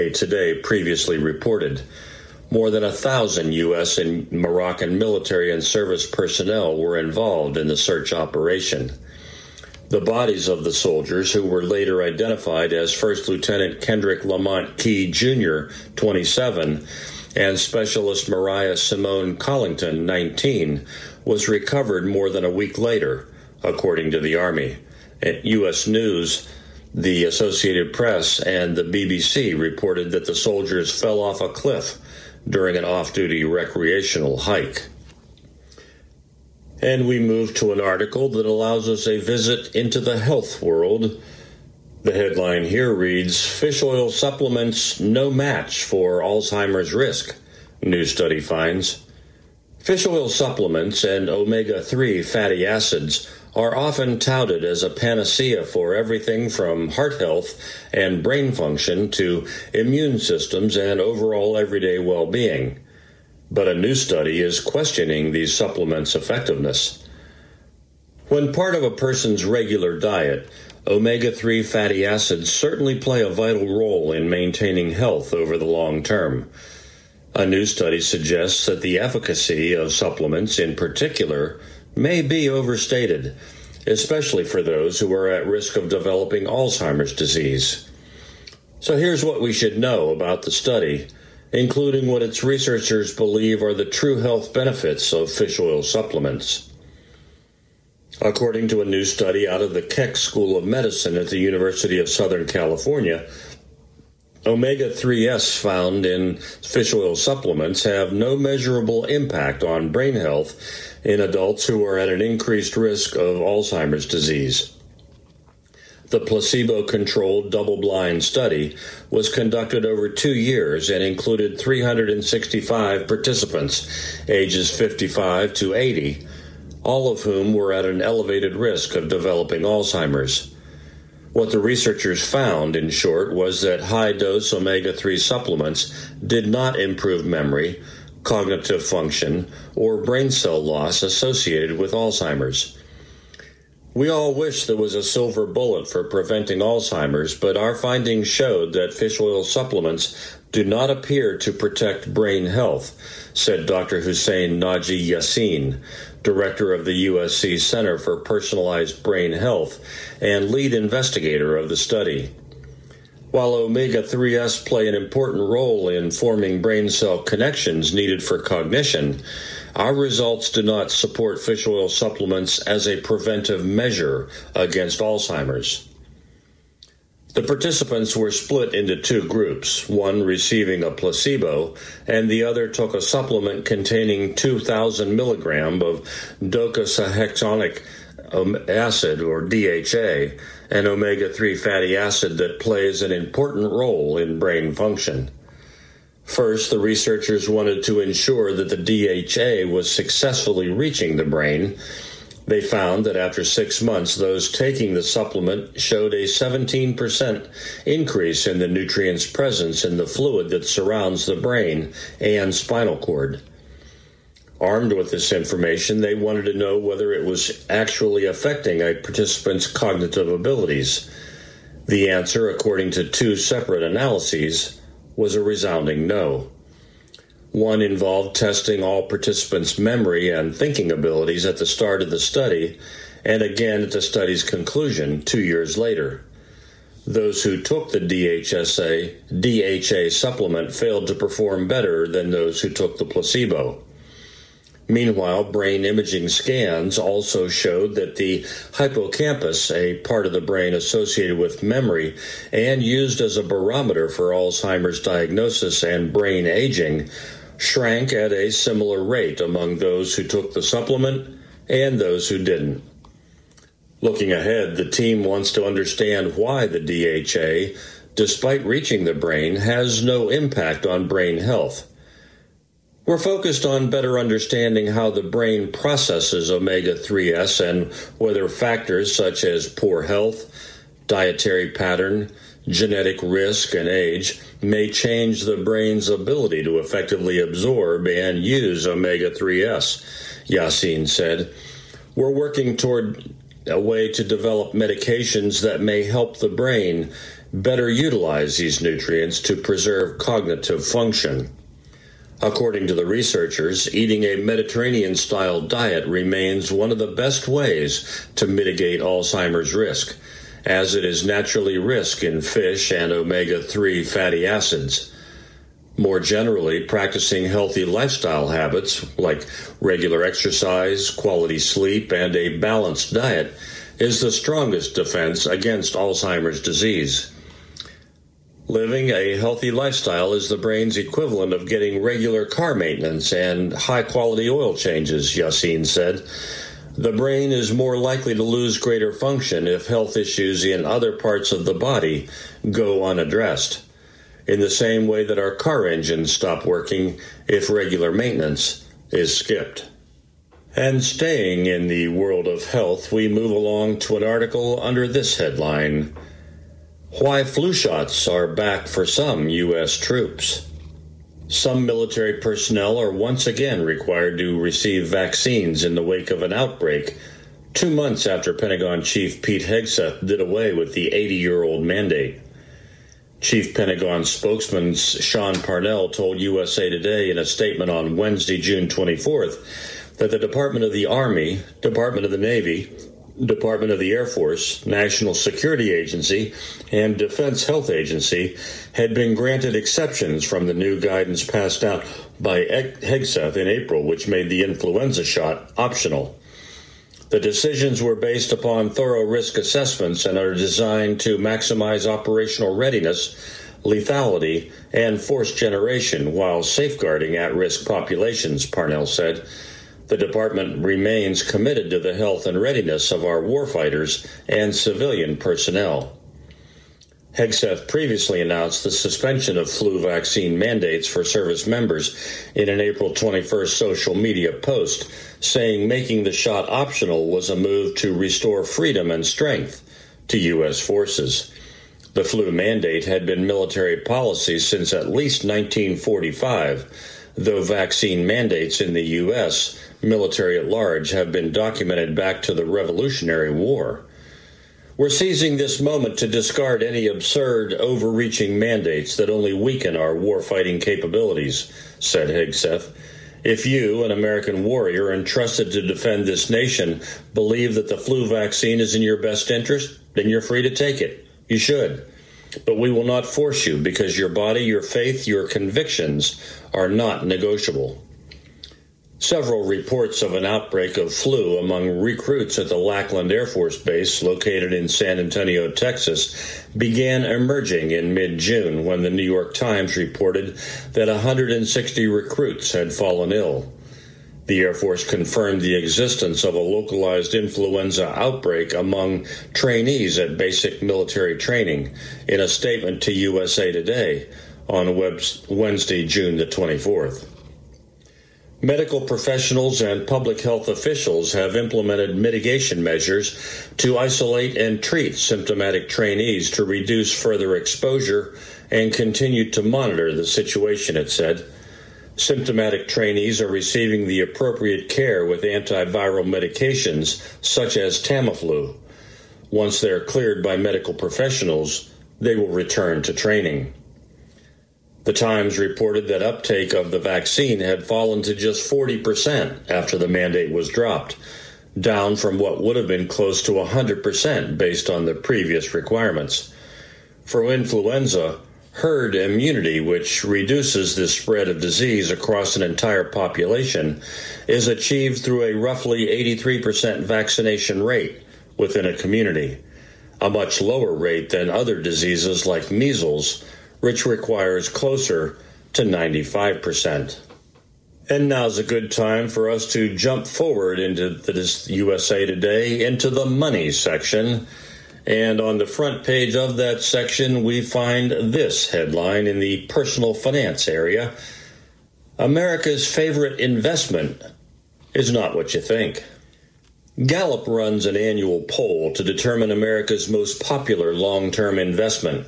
Today previously reported. More than 1,000 U.S. and Moroccan military and service personnel were involved in the search operation. The bodies of the soldiers, who were later identified as First Lieutenant Kendrick Lamont Key Jr., 27, and Specialist Mariah Simone Collington, 19, was recovered more than a week later, according to the Army. At U.S. News, the Associated Press, and the BBC reported that the soldiers fell off a cliff during an off-duty recreational hike. And we move to an article that allows us a visit into the health world. The headline here reads, "Fish oil supplements no match for Alzheimer's risk," new study finds. Fish oil supplements and omega-3 fatty acids are often touted as a panacea for everything from heart health and brain function to immune systems and overall everyday well-being. But a new study is questioning these supplements' effectiveness. When part of a person's regular diet, omega-3 fatty acids certainly play a vital role in maintaining health over the long term. A new study suggests that the efficacy of supplements in particular may be overstated, especially for those who are at risk of developing Alzheimer's disease. So here's what we should know about the study, including what its researchers believe are the true health benefits of fish oil supplements. According to a new study out of the Keck School of Medicine at the University of Southern California, omega-3s found in fish oil supplements have no measurable impact on brain health in adults who are at an increased risk of Alzheimer's disease. The placebo-controlled double-blind study was conducted over 2 years and included 365 participants, ages 55 to 80, all of whom were at an elevated risk of developing Alzheimer's. What the researchers found, in short, was that high-dose omega-3 supplements did not improve memory, cognitive function, or brain cell loss associated with Alzheimer's. We all wish there was a silver bullet for preventing Alzheimer's, but our findings showed that fish oil supplements do not appear to protect brain health, said Dr. Hussein Naji Yassin, director of the USC Center for Personalized Brain Health and lead investigator of the study. While omega-3s play an important role in forming brain cell connections needed for cognition, our results do not support fish oil supplements as a preventive measure against Alzheimer's. The participants were split into 2 groups, one receiving a placebo, and the other took a supplement containing 2,000 milligrams of docosahexaenoic acid, or DHA, an omega-3 fatty acid that plays an important role in brain function. First, the researchers wanted to ensure that the DHA was successfully reaching the brain. They found that after 6 months, those taking the supplement showed a 17% increase in the nutrients' presence in the fluid that surrounds the brain and spinal cord. Armed with this information, they wanted to know whether it was actually affecting a participant's cognitive abilities. The answer, according to 2 separate analyses, was a resounding no. One involved testing all participants' memory and thinking abilities at the start of the study, and again at the study's conclusion 2 years later. Those who took the DHA supplement failed to perform better than those who took the placebo. Meanwhile, brain imaging scans also showed that the hippocampus, a part of the brain associated with memory and used as a barometer for Alzheimer's diagnosis and brain aging, shrank at a similar rate among those who took the supplement and those who didn't. Looking ahead, the team wants to understand why the DHA, despite reaching the brain, has no impact on brain health. We're focused on better understanding how the brain processes omega-3s and whether factors such as poor health, dietary pattern, genetic risk, and age may change the brain's ability to effectively absorb and use omega-3s, Yassin said. We're working toward a way to develop medications that may help the brain better utilize these nutrients to preserve cognitive function. According to the researchers, eating a Mediterranean-style diet remains one of the best ways to mitigate Alzheimer's risk, as it is naturally rich in fish and omega-3 fatty acids. More generally, practicing healthy lifestyle habits like regular exercise, quality sleep, and a balanced diet is the strongest defense against Alzheimer's disease. Living a healthy lifestyle is the brain's equivalent of getting regular car maintenance and high-quality oil changes, Yassine said. The brain is more likely to lose greater function if health issues in other parts of the body go unaddressed, in the same way that our car engines stop working if regular maintenance is skipped. And staying in the world of health, we move along to an article under this headline: Why flu shots are back for some U.S. troops. Some military personnel are once again required to receive vaccines in the wake of an outbreak, 2 months after Pentagon Chief Pete Hegseth did away with the 80-year-old mandate. Chief Pentagon spokesman Sean Parnell told USA Today in a statement on Wednesday, June 24th, that the Department of the Army, Department of the Navy, Department of the Air Force, National Security Agency, and Defense Health Agency had been granted exceptions from the new guidance passed out by Hegseth in April, which made the influenza shot optional. The decisions were based upon thorough risk assessments and are designed to maximize operational readiness, lethality, and force generation while safeguarding at-risk populations, Parnell said. The department remains committed to the health and readiness of our warfighters and civilian personnel. Hegseth previously announced the suspension of flu vaccine mandates for service members in an April 21st social media post, saying making the shot optional was a move to restore freedom and strength to U.S. forces. The flu mandate had been military policy since at least 1945, though vaccine mandates in the U.S. military at large have been documented back to the Revolutionary War. We're seizing this moment to discard any absurd, overreaching mandates that only weaken our warfighting capabilities, said Hegseth. If you, an American warrior entrusted to defend this nation, believe that the flu vaccine is in your best interest, then you're free to take it. You should. But we will not force you because your body, your faith, your convictions are not negotiable. Several reports of an outbreak of flu among recruits at the Lackland Air Force Base located in San Antonio, Texas, began emerging in mid-June when the New York Times reported that 160 recruits had fallen ill. The Air Force confirmed the existence of a localized influenza outbreak among trainees at basic military training in a statement to USA Today on Wednesday, June the 24th. Medical professionals and public health officials have implemented mitigation measures to isolate and treat symptomatic trainees to reduce further exposure and continue to monitor the situation, it said. Symptomatic trainees are receiving the appropriate care with antiviral medications such as Tamiflu. Once they're cleared by medical professionals, they will return to training. The Times reported that uptake of the vaccine had fallen to just 40% after the mandate was dropped, down from what would have been close to 100% based on the previous requirements. For influenza, herd immunity, which reduces the spread of disease across an entire population, is achieved through a roughly 83% vaccination rate within a community, a much lower rate than other diseases like measles, which requires closer to 95%. And now's a good time for us to jump forward into this USA Today, into the money section. And on the front page of that section, we find this headline in the personal finance area: America's favorite investment is not what you think. Gallup runs an annual poll to determine America's most popular long-term investment.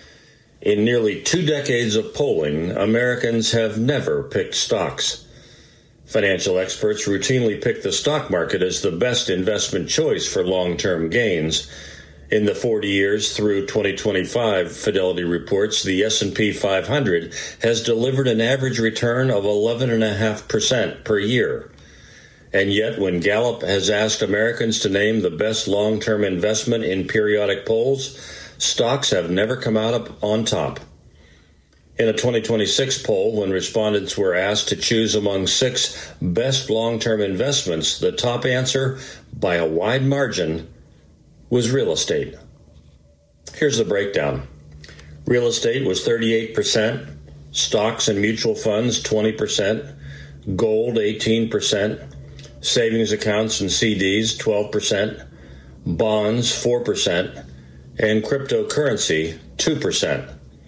In nearly 2 decades of polling, Americans have never picked stocks. Financial experts routinely pick the stock market as the best investment choice for long-term gains. In the 40 years through 2025, Fidelity reports the S&P 500 has delivered an average return of 11.5% per year. And yet, when Gallup has asked Americans to name the best long-term investment in periodic polls, stocks have never come out up on top. In a 2026 poll, when respondents were asked to choose among 6 best long-term investments, the top answer, by a wide margin, was real estate. Here's the breakdown. Real estate was 38%, stocks and mutual funds 20%, gold 18%, savings accounts and CDs 12%, bonds 4%, and cryptocurrency 2%.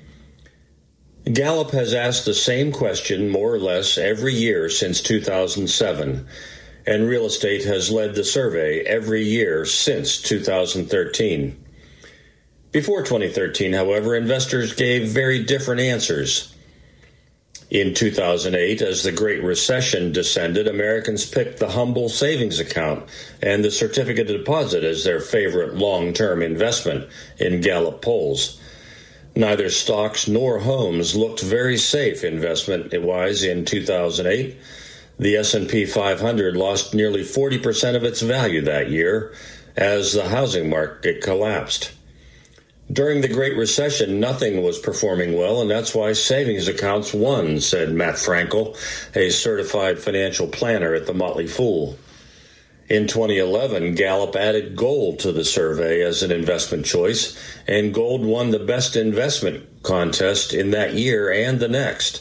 Gallup has asked the same question more or less every year since 2007, and real estate has led the survey every year since 2013. Before 2013, however, investors gave very different answers. In 2008, as the Great Recession descended, Americans picked the humble savings account and the certificate of deposit as their favorite long-term investment in Gallup polls. Neither stocks nor homes looked very safe investment-wise in 2008. The S&P 500 lost nearly 40% of its value that year as the housing market collapsed. During the Great Recession, nothing was performing well, and that's why savings accounts won, said Matt Frankel, a certified financial planner at the Motley Fool. In 2011, Gallup added gold to the survey as an investment choice, and gold won the best investment contest in that year and the next.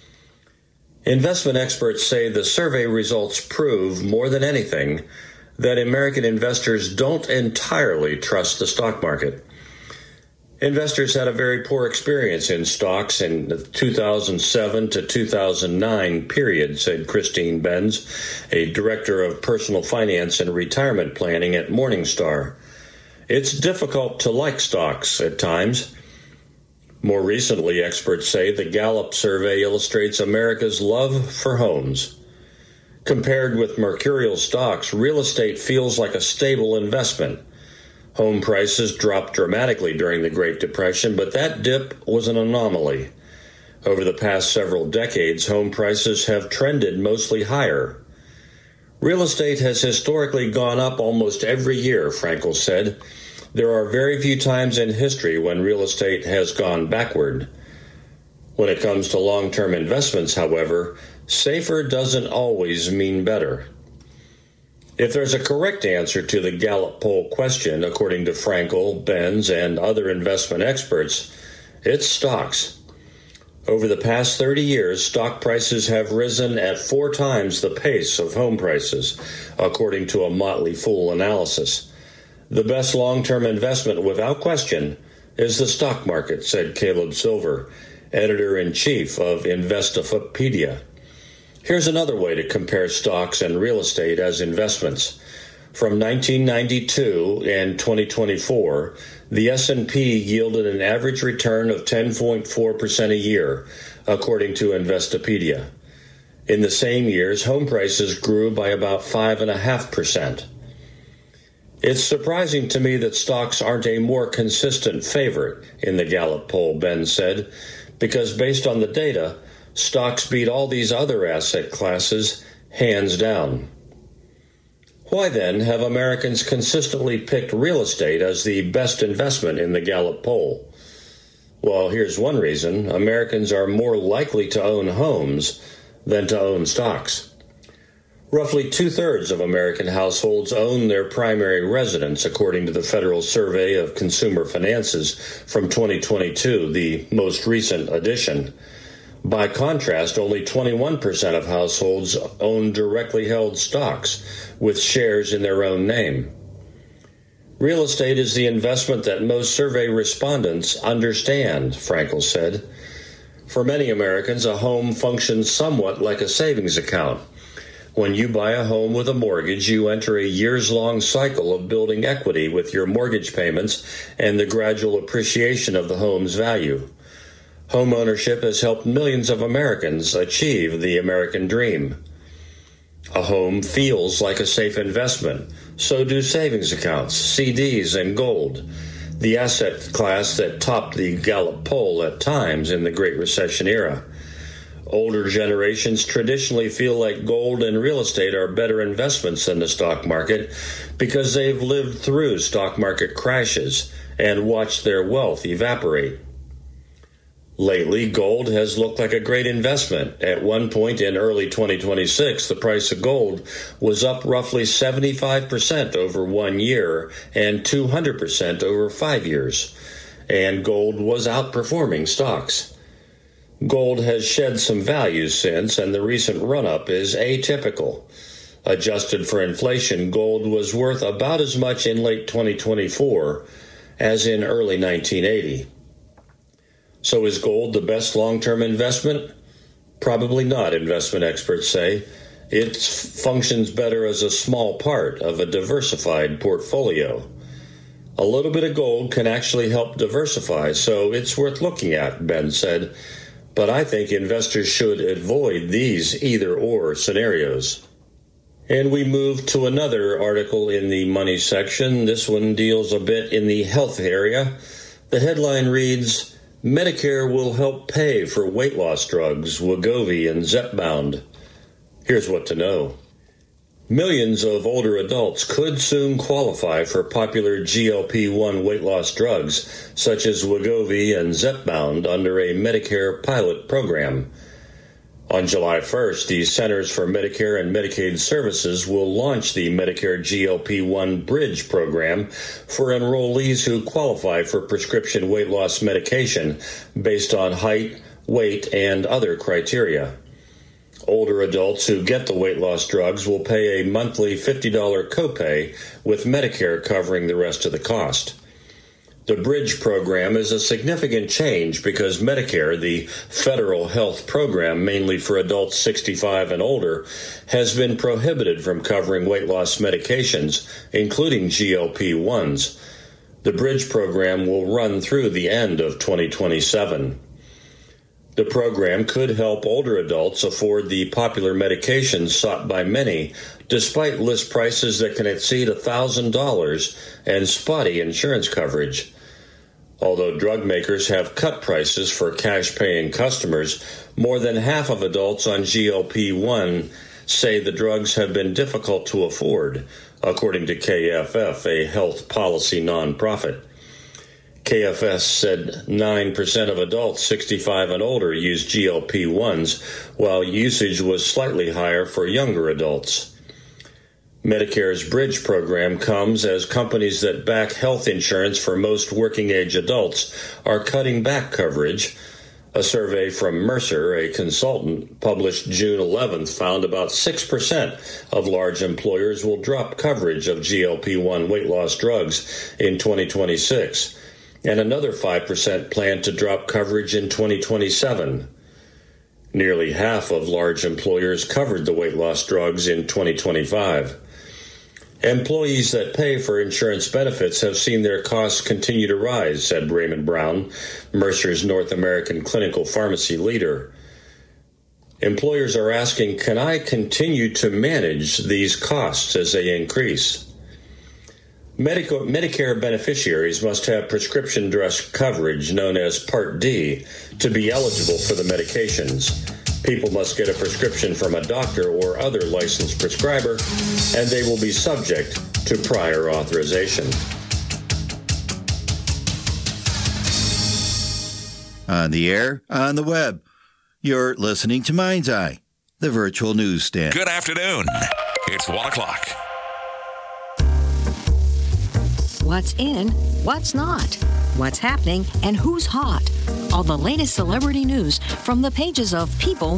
Investment experts say the survey results prove, more than anything, that American investors don't entirely trust the stock market. Investors had a very poor experience in stocks in the 2007 to 2009 period, said Christine Benz, a director of personal finance and retirement planning at Morningstar. It's difficult to like stocks at times. More recently, experts say the Gallup survey illustrates America's love for homes. Compared with mercurial stocks, real estate feels like a stable investment. Home prices dropped dramatically during the Great Depression, but that dip was an anomaly. Over the past several decades, home prices have trended mostly higher. Real estate has historically gone up almost every year, Frankel said. There are very few times in history when real estate has gone backward. When it comes to long-term investments, however, safer doesn't always mean better. If there's a correct answer to the Gallup poll question, according to Frankel, Benz, and other investment experts, it's stocks. Over the past 30 years, stock prices have risen at 4 times the pace of home prices, according to a Motley Fool analysis. The best long-term investment, without question, is the stock market, said Caleb Silver, editor-in-chief of Investopedia. Here's another way to compare stocks and real estate as investments. From 1992 and 2024, the S&P yielded an average return of 10.4% a year, according to Investopedia. In the same years, home prices grew by about 5.5%. It's surprising to me that stocks aren't a more consistent favorite in the Gallup poll, Ben said, because based on the data, stocks beat all these other asset classes hands down. Why then have Americans consistently picked real estate as the best investment in the Gallup poll? Well, here's one reason. Americans are more likely to own homes than to own stocks. Roughly 2/3 of American households own their primary residence, according to the Federal Survey of Consumer Finances from 2022, the most recent edition. By contrast, only 21% of households own directly held stocks with shares in their own name. Real estate is the investment that most survey respondents understand, Frankel said. For many Americans, a home functions somewhat like a savings account. When you buy a home with a mortgage, you enter a years-long cycle of building equity with your mortgage payments and the gradual appreciation of the home's value. Home ownership has helped millions of Americans achieve the American dream. A home feels like a safe investment, So do savings accounts, CDs, and gold, the asset class that topped the Gallup poll at times in the Great Recession era. Older generations traditionally feel like gold and real estate are better investments than the stock market because they've lived through stock market crashes and watched their wealth evaporate. Lately, gold has looked like a great investment. At one point in early 2026, the price of gold was up roughly 75% over 1 year and 200% over 5 years, and gold was outperforming stocks. Gold has shed some value since, and the recent run-up is atypical. Adjusted for inflation, gold was worth about as much in late 2024 as in early 1980. So is gold the best long-term investment? Probably not, investment experts say. It functions better as a small part of a diversified portfolio. A little bit of gold can actually help diversify, so it's worth looking at, Ben said. But I think investors should avoid these either-or scenarios. And we move to another article in the money section. This one deals a bit in the health area. The headline reads, Medicare will help pay for weight loss drugs, Wegovy and Zepbound. Here's what to know. Millions of older adults could soon qualify for popular GLP-1 weight loss drugs, such as Wegovy and Zepbound, under a Medicare pilot program. On July 1st, the Centers for Medicare and Medicaid Services will launch the Medicare GLP-1 Bridge program for enrollees who qualify for prescription weight loss medication based on height, weight, and other criteria. Older adults who get the weight loss drugs will pay a monthly $50 copay, with Medicare covering the rest of the cost. The Bridge program is a significant change because Medicare, the federal health program mainly for adults 65 and older, has been prohibited from covering weight loss medications, including GLP-1s. The Bridge program will run through the end of 2027. The program could help older adults afford the popular medications sought by many, despite list prices that can exceed $1,000 and spotty insurance coverage. Although drug makers have cut prices for cash-paying customers, more than half of adults on GLP-1 say the drugs have been difficult to afford, according to KFF, a health policy nonprofit. KFS said 9% of adults 65 and older use GLP-1s, while usage was slightly higher for younger adults. Medicare's Bridge program comes as companies that back health insurance for most working-age adults are cutting back coverage. A survey from Mercer, a consultant, published June 11th, found about 6% of large employers will drop coverage of GLP-1 weight loss drugs in 2026. And another 5% plan to drop coverage in 2027. Nearly half of large employers covered the weight loss drugs in 2025. Employees that pay for insurance benefits have seen their costs continue to rise, said Raymond Brown, Mercer's North American clinical pharmacy leader. Employers are asking, can I continue to manage these costs as they increase? Medicare beneficiaries must have prescription drug coverage known as Part D to be eligible for the medications. People must get a prescription from a doctor or other licensed prescriber, and they will be subject to prior authorization. On the air, on the web, you're listening to Mind's Eye, the virtual newsstand. Good afternoon. It's 1 o'clock. What's in, what's not, what's happening, and who's hot. All the latest celebrity news from the pages of People